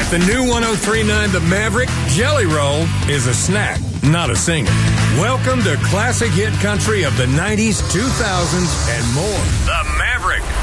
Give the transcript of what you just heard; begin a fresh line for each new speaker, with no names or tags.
With the new 103.9 The Maverick, Jelly Roll is a snack, not a singer. Welcome to classic hit country of the 90s, 2000s, and more. The Maverick.